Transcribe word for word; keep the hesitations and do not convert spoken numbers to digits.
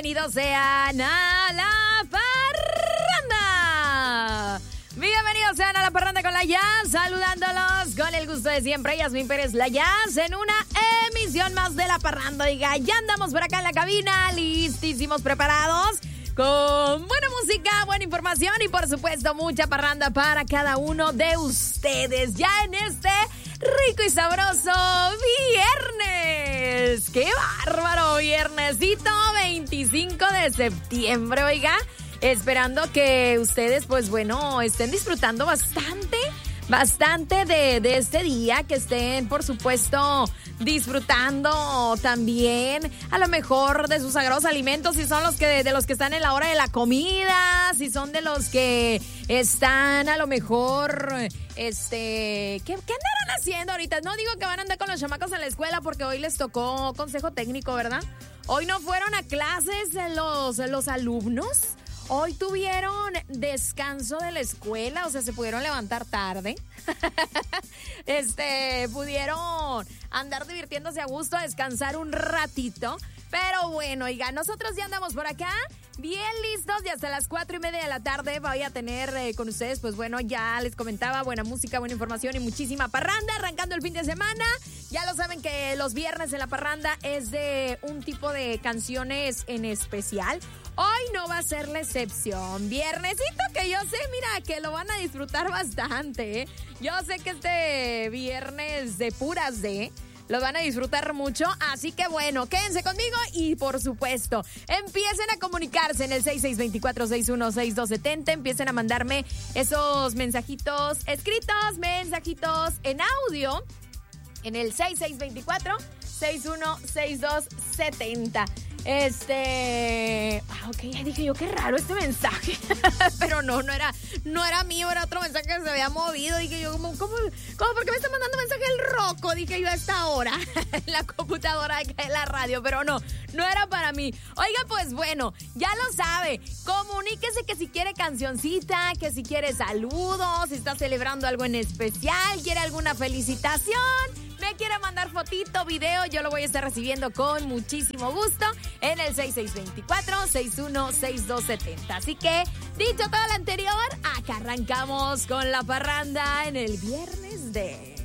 bienvenidos sean a La Parranda. Bienvenidos sean a La Parranda con la Jazz, saludándolos con el gusto de siempre, Yasmín Pérez, la Jazz, en una emisión más de La Parranda. Oiga, ya andamos por acá en la cabina, listísimos, preparados, con buena música, buena información y por supuesto mucha parranda para cada uno de ustedes. Ya en este rico y sabroso viernes. ¡Qué bárbaro! Viernesito veinticinco de septiembre, oiga. Esperando que ustedes, pues bueno, estén disfrutando bastante, bastante de, de este día, que estén, por supuesto, disfrutando también a lo mejor de sus sagrados alimentos, si son los que de los que están en la hora de la comida, si son de los que están a lo mejor, este, ¿qué, qué andarán haciendo ahorita? No digo que van a andar con los chamacos en la escuela porque hoy les tocó consejo técnico, ¿verdad? Hoy no fueron a clases los, los alumnos. Hoy tuvieron descanso de la escuela, o sea, se pudieron levantar tarde. este, pudieron andar divirtiéndose a gusto, descansar un ratito. Pero bueno, oiga, nosotros ya andamos por acá, bien listos, y hasta las cuatro y media de la tarde voy a tener eh, con ustedes, pues bueno, ya les comentaba, buena música, buena información y muchísima parranda, arrancando el fin de semana. Ya lo saben que los viernes en la parranda es de un tipo de canciones en especial. Hoy no va a ser la excepción. Viernesito que yo sé, mira, que lo van a disfrutar bastante, ¿eh? Yo sé que este viernes de puras D lo van a disfrutar mucho, así que bueno, quédense conmigo y por supuesto, empiecen a comunicarse en el seis seis dos cuatro, seis uno seis dos siete cero, empiecen a mandarme esos mensajitos escritos, mensajitos en audio, en el seis seis dos cuatro, seis uno seis dos siete cero. Este, ah, ok, ya dije yo, qué raro este mensaje, pero no, no era, no era mío, era otro mensaje que se había movido. Dije yo, ¿cómo, cómo, cómo por qué me está mandando mensaje el Rocco? Dije yo a esta hora, en la computadora de la radio, pero no, no era para mí. Oiga, pues bueno, ya lo sabe, comuníquese que si quiere cancioncita, que si quiere saludos, si está celebrando algo en especial, quiere alguna felicitación, me quiere mandar fotito, video, yo lo voy a estar recibiendo con muchísimo gusto en el seis seis dos cuatro, seis uno seis dos siete cero. Así que, dicho todo lo anterior, acá arrancamos con la parranda en el viernes de...